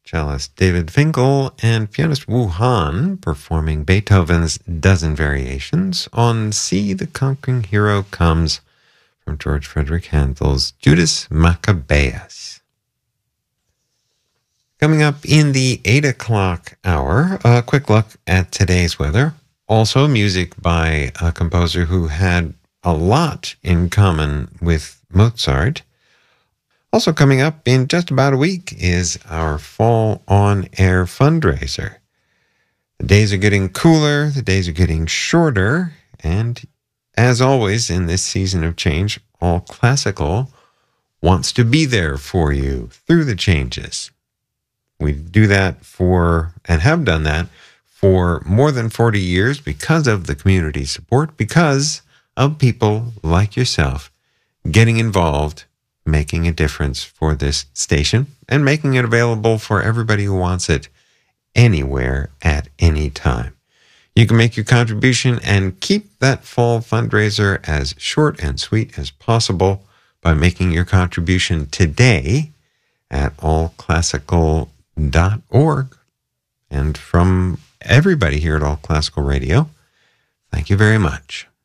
cellist David Finkel and pianist Wu Han performing Beethoven's Dozen Variations on See the Conquering Hero Comes from George Frederick Handel's Judas Maccabeus. Coming up in the 8 o'clock hour, a quick look at today's weather. Also music by a composer who had a lot in common with Mozart. Also coming up in just about a week is our Fall on Air fundraiser. The days are getting cooler, the days are getting shorter, and as always in this season of change, All Classical wants to be there for you through the changes. We do that and have done that for more than 40 years because of the community support, because of people like yourself getting involved, making a difference for this station, and making it available for everybody who wants it anywhere at any time. You can make your contribution and keep that fall fundraiser as short and sweet as possible by making your contribution today at allclassical.org. And from everybody here at All Classical Radio, thank you very much.